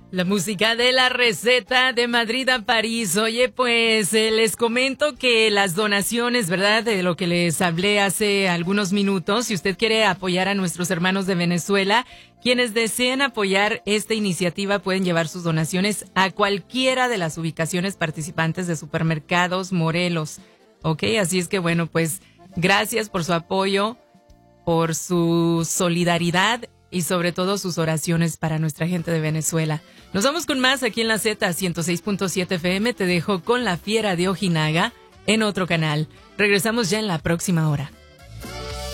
La música de la receta de Madrid a París. Oye, pues les comento que las donaciones, ¿verdad? De lo que les hablé hace algunos minutos. Si usted quiere apoyar a nuestros hermanos de Venezuela, quienes deseen apoyar esta iniciativa pueden llevar sus donaciones a cualquiera de las ubicaciones participantes de Supermercados Morelos. Ok, así es que bueno, pues gracias por su apoyo, por su solidaridad y sobre todo sus oraciones para nuestra gente de Venezuela. Nos vamos con más aquí en la Z 106.7 FM. Te dejo con La Fiera de Ojinaga en otro canal. Regresamos ya en la próxima hora.